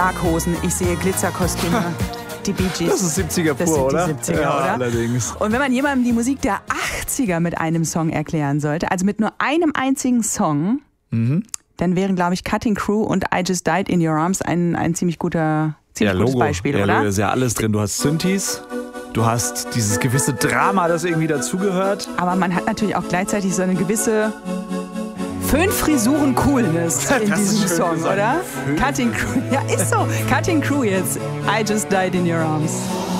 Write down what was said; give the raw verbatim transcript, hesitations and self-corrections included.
Schlaghosen, ich sehe Glitzerkostüme. Die Bee Gees. Das ist siebziger pur, das sind oder? Die siebziger, ja, oder? allerdings. Und wenn man jemandem die Musik der achtziger mit einem Song erklären sollte, also mit nur einem einzigen Song, mhm. dann wären, glaube ich, Cutting Crew und I Just Died in Your Arms ein, ein ziemlich guter, ziemlich ja, gutes Logo. Beispiel, ja, oder? Da ist ja alles drin. Du hast Synthes, du hast dieses gewisse Drama, das irgendwie dazugehört. Aber man hat natürlich auch gleichzeitig so eine gewisse Fünf Frisuren Coolness in diesem Song, gesagt. Oder? Fünf. Cutting Crew. Ja, ist so. Cutting Crew jetzt. I Just Died in Your Arms.